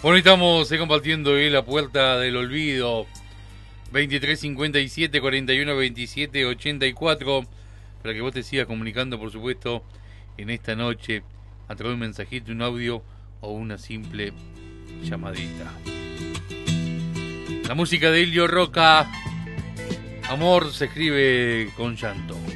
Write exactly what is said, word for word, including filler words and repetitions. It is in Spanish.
Bueno, estamos eh, compartiendo eh, la puerta del olvido. Veintitrés cincuenta y siete, cuarenta y uno veintisiete, ochenta y cuatro. Para que vos te sigas comunicando, por supuesto, en esta noche, a través de un mensajito, un audio o una simple llamadita. La música de Elio Roca. Amor se escribe con llanto.